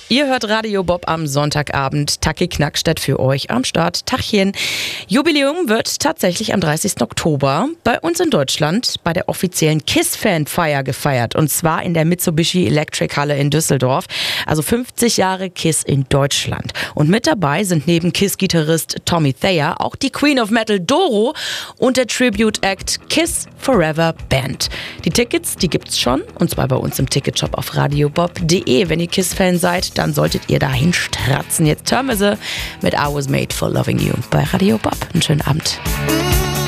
Ihr hört Radio Bob am Sonntagabend. Taki Knackstedt für euch am Start. Tachchen. Jubiläum wird tatsächlich am 30. Oktober bei uns in Deutschland bei der offiziellen KISS-Fanfeier gefeiert. Und zwar in der Mitsubishi Electric Halle in Düsseldorf. Also 50 Jahre KISS in Deutschland. Und mit dabei sind neben KISS-Gitarrist Tommy Thayer auch die Queen of Metal Doro und der Tribute-Act KISS Forever Band. Die Tickets, die gibt's schon. Und zwar bei uns im Ticketshop auf radiobob.de. Wenn ihr KISS-Fan seid, dann solltet ihr dahin stratzen. Jetzt hören wir sie mit I Was Made for Loving You bei Radio Bob. Einen schönen Abend.